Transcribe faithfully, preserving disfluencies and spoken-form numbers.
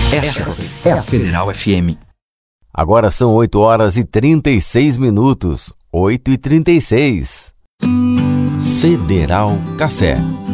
Essa é a Federal F M. Agora são oito horas e trinta e seis minutos. oito e trinta e seis. Federal Café.